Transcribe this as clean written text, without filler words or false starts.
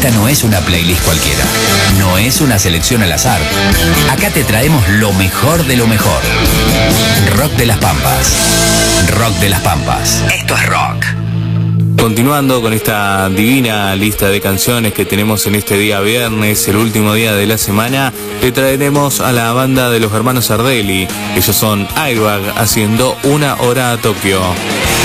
Esta no es una playlist cualquiera, no es una selección al azar. Acá te traemos lo mejor de lo mejor. Rock de las Pampas. Rock de las Pampas. Esto es rock. Continuando con esta divina lista de canciones que tenemos en este día viernes, el último día de la semana, te traeremos a la banda de los hermanos Sardelli. Ellos son Airbag haciendo Una Hora a Tokio.